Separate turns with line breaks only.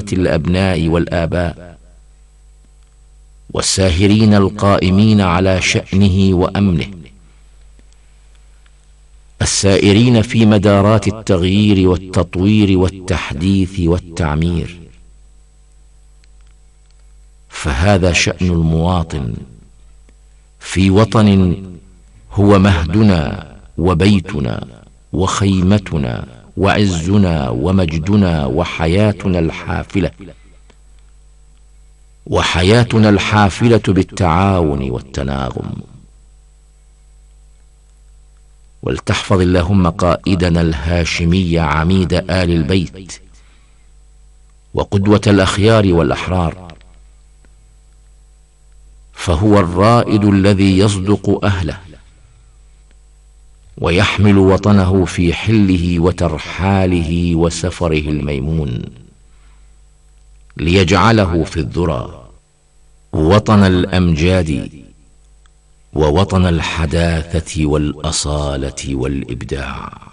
الأبناء والآباء، والساهرين القائمين على شأنه وأمنه، السائرين في مدارات التغيير والتطوير والتحديث والتعمير. فهذا شأن المواطن في وطن هو مهدنا وبيتنا وخيمتنا وعزنا ومجدنا وحياتنا الحافلة بالتعاون والتناغم. ولتحفظ اللهم قائدنا الهاشمي عميد آل البيت وقدوة الأخيار والأحرار، فهو الرائد الذي يصدق أهله ويحمل وطنه في حله وترحاله وسفره الميمون، ليجعله في الذرى وطن الأمجاد ووطن الحداثة والأصالة والإبداع.